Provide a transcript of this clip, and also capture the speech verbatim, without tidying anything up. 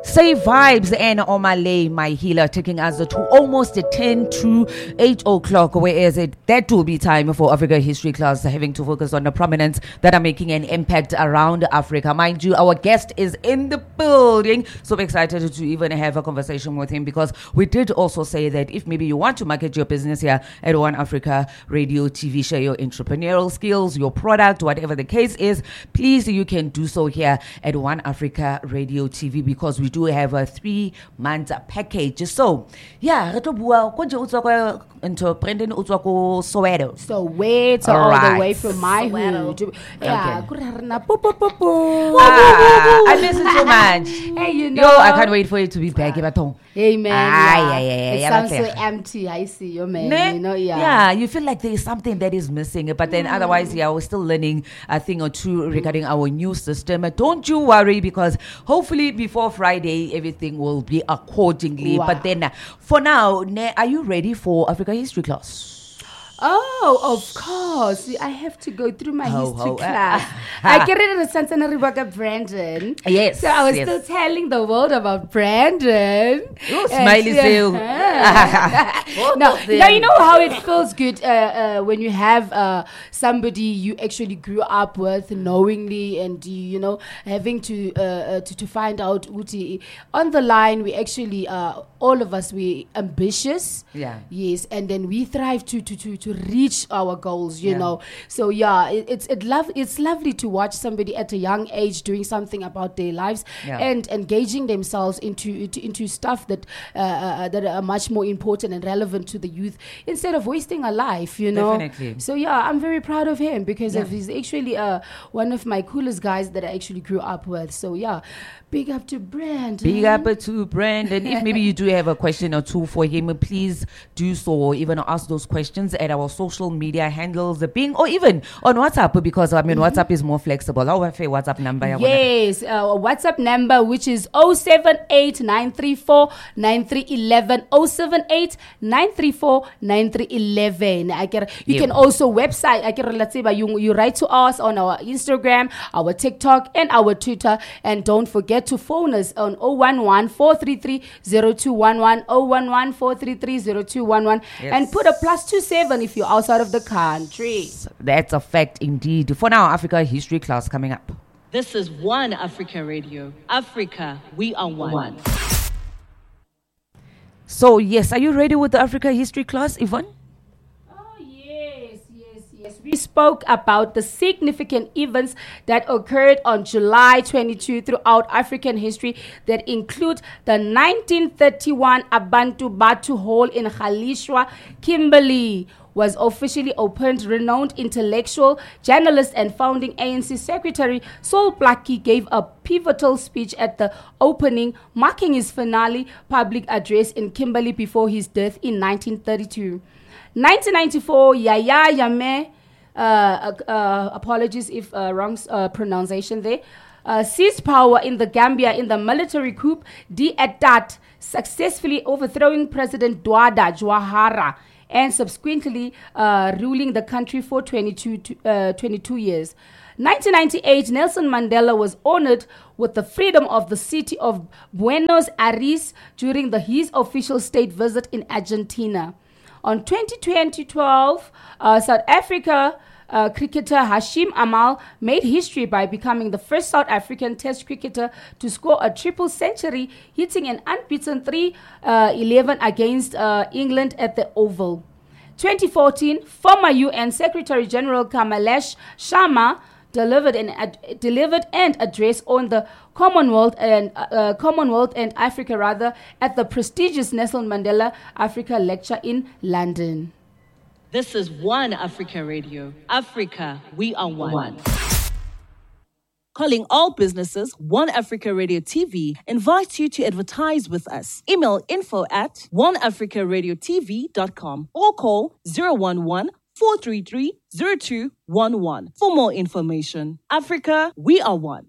Say Vibes and Omale, my healer, taking us to almost ten to eight o'clock. Where is it? That will be time for Africa History class, having to focus on the prominents that are making an impact around Africa. Mind you, our guest is in the building. So excited to even have a conversation with him, because we did also say that if maybe you want to market your business here at One Africa Radio T V, share your entrepreneurial skills, your product, whatever the case is, please, you can do so here at One Africa Radio T V, because we do have a three month package. So yeah, re tlo bua ko nje o tswa kwa into Brendan o tswa ko Soweto. Soweto, all right. The way from my hood. Yeah, okay. Ah, I miss it so much. Hey, you know, yo, I can't wait for it to be back. Uh, hey man, ah, yeah. Yeah, yeah, yeah, it yeah, sounds yeah. so empty. I see you, man. Ne? You know, yeah. Yeah, you feel like there is something that is missing, but then mm. otherwise, yeah, we're still learning a thing or two regarding our new system. Don't you worry, because hopefully before Friday, everything will be accordingly. Wow. But then, uh, for now, ne, are you ready for Africa History class? Oh, of course. I have to go through my ho, history ho, class. Uh, I get it at Santana Ribaga Brandon. Yes. So I was yes. still telling the world about Brandon. Oh, smiley still. no, now you know how it feels good uh, uh, when you have uh, somebody you actually grew up with knowingly, and you, you know, having to, uh, uh, to to find out Uti on the line. We actually uh, all of us, we ambitious. Yeah. Yes, and then we thrive to to to. to reach our goals, you yeah. know. So yeah, it, it's it love it's lovely to watch somebody at a young age doing something about their lives yeah. and engaging themselves into into, into stuff that uh, uh, that are much more important and relevant to the youth, instead of wasting a life, you know. Definitely. So yeah, I'm very proud of him, because yeah. of he's actually uh, one of my coolest guys that I actually grew up with. So yeah, big up to Brandon. Big up to Brandon. If maybe you do have a question or two for him, please do so, or even ask those questions at our social media handles, being, or even on WhatsApp, because I mean mm-hmm. WhatsApp is more flexible. How have a WhatsApp number? Yes, uh, WhatsApp number, which is zero seven eight nine three four nine three one one, zero seven eight nine three four nine three one one. I can you yeah. can also website. I can let's say you you write to us on our Instagram, our TikTok, and our Twitter, and don't forget to phone us on zero one one four three three zero two one one, zero one one four three three zero two one one, yes. and put a plus two seven if you're outside of the country. That's a fact indeed. For now, Africa History class coming up. This is One Africa Radio. Africa, we are one. one. So yes, are you ready with the Africa History class, Yvonne? We spoke about the significant events that occurred on July twenty-second throughout African history, that include the nineteen thirty-one Abantu Batu Hall in Galishwa, Kimberley, was officially opened. Renowned intellectual, journalist, and founding A N C secretary Sol Plaatje gave a pivotal speech at the opening, marking his finale public address in Kimberley before his death in nineteen thirty-two. nineteen ninety-four, Yahya Jammeh, uh, uh, apologies if uh, wrong uh, pronunciation there, uh, seized power in the Gambia in the military coup d'etat, successfully overthrowing President Dwada Jawara and subsequently uh, ruling the country for twenty-two, uh, twenty-two years. nineteen ninety-eight, Nelson Mandela was honored with the freedom of the city of Buenos Aires during the, his official state visit in Argentina. On twenty twelve, uh, South Africa uh, cricketer Hashim Amal made history by becoming the first South African Test cricketer to score a triple century, hitting an unbeaten three eleven against uh, England at the Oval. twenty fourteen, former U N Secretary General Kamalesh Sharma delivered an ad- delivered and address on the Commonwealth and uh, Commonwealth and Africa rather at the prestigious Nelson Mandela Africa Lecture in London. This is One Africa Radio. Africa, we are one. one. Calling all businesses, One Africa Radio T V invites you to advertise with us. Email info at one africa radio t v dot com or call zero one one four three three zero two one one for more information. Africa, we are one.